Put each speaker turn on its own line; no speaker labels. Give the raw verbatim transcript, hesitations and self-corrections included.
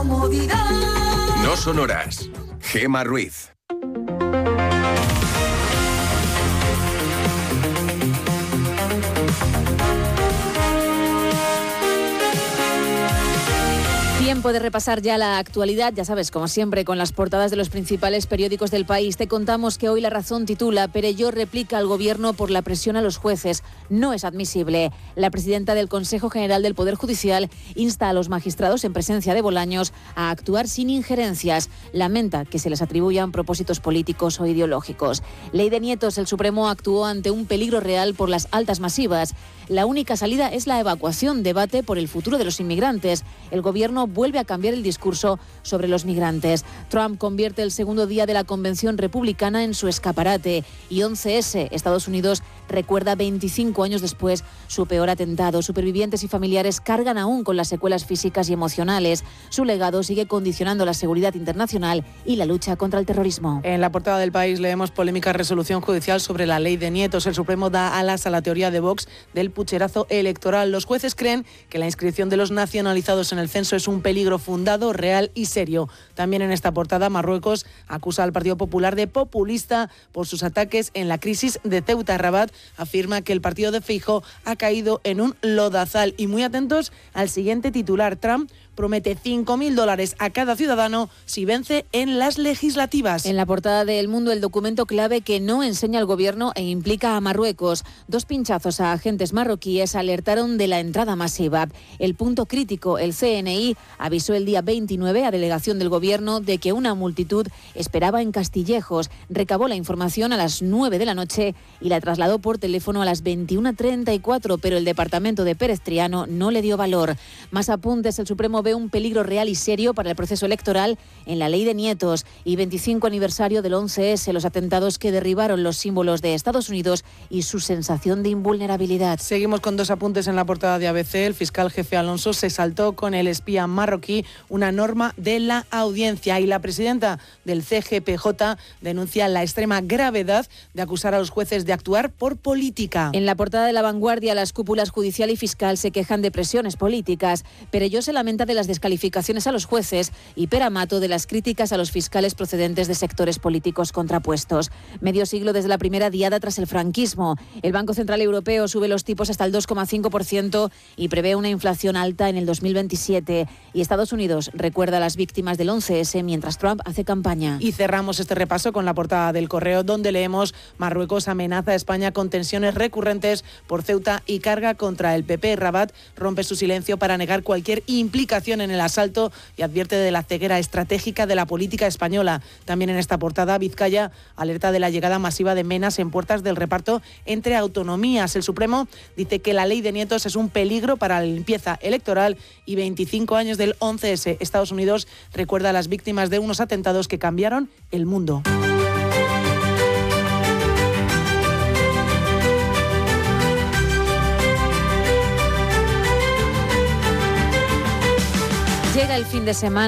comodidad.
No son horas. Gema Ruiz.
Tiempo de repasar ya la actualidad, ya sabes, como siempre, con las portadas de los principales periódicos del país. Te contamos que hoy La Razón titula: Perelló replica al gobierno por la presión a los jueces. No es admisible. La presidenta del Consejo General del Poder Judicial insta a los magistrados, en presencia de Bolaños, a actuar sin injerencias. Lamenta que se les atribuyan propósitos políticos o ideológicos. Ley de Nietos: el Supremo actuó ante un peligro real por las altas masivas. La única salida es la evacuación. Debate por el futuro de los inmigrantes. El gobierno vuelve a cambiar el discurso sobre los migrantes. Trump convierte el segundo día de la convención republicana en su escaparate. Y once ese, Estados Unidos recuerda veinticinco años después su peor atentado. Supervivientes y familiares cargan aún con las secuelas físicas y emocionales. Su legado sigue condicionando la seguridad internacional y la lucha contra el terrorismo.
En la portada del País leemos: polémica resolución judicial sobre la ley de Nietos. El Supremo da alas a la teoría de Vox del pucherazo electoral. Los jueces creen que la inscripción de los nacionalizados en el censo es un peligro fundado, real y serio. También en esta portada, Marruecos acusa al Partido Popular de populista por sus ataques en la crisis de Ceuta. Rabat afirma que el partido de Feijóo ha caído en un lodazal. Y muy atentos al siguiente titular: Trump promete cinco mil dólares a cada ciudadano si vence en las legislativas.
En la portada de El Mundo, el documento clave que no enseña al gobierno e implica a Marruecos. Dos pinchazos a agentes marroquíes alertaron de la entrada masiva. El punto crítico: el C N I avisó el día veintinueve a delegación del gobierno de que una multitud esperaba en Castillejos. Recabó la información a las nueve de la noche y la trasladó por teléfono a las veintiuna treinta y cuatro, pero el departamento de Pérez Triano no le dio valor. Más apuntes: el Supremo ve un peligro real y serio para el proceso electoral en la ley de Nietos. Y veinticinco aniversario del once ese, los atentados que derribaron los símbolos de Estados Unidos y su sensación de invulnerabilidad.
Seguimos con dos apuntes en la portada de A B C. El fiscal jefe Alonso se saltó con el espía marroquí una norma de la audiencia, y la presidenta del C G P J denuncia la extrema gravedad de acusar a los jueces de actuar por política.
En la portada de La Vanguardia, las cúpulas judicial y fiscal se quejan de presiones políticas. Perelló se lamenta de las descalificaciones a los jueces y Pere Mato de las críticas a los fiscales procedentes de sectores políticos contrapuestos. Medio siglo desde la primera diada tras el franquismo. El Banco Central Europeo sube los tipos hasta el dos coma cinco por ciento y prevé una inflación alta en el dos mil veintisiete. Y Estados Unidos recuerda a las víctimas del once ese mientras Trump hace campaña.
Y cerramos este repaso con la portada del Correo, donde leemos: Marruecos amenaza a España con tensiones recurrentes por Ceuta y carga contra el P P. Rabat rompe su silencio para negar cualquier implicación en el asalto y advierte de la ceguera estratégica de la política española. También en esta portada, Vizcaya alerta de la llegada masiva de menas en puertas del reparto entre autonomías. El Supremo dice que la ley de Nietos es un peligro para la limpieza electoral. Y veinticinco años del once ese, Estados Unidos recuerda a las víctimas de unos atentados que cambiaron el mundo.
Llega el fin de semana.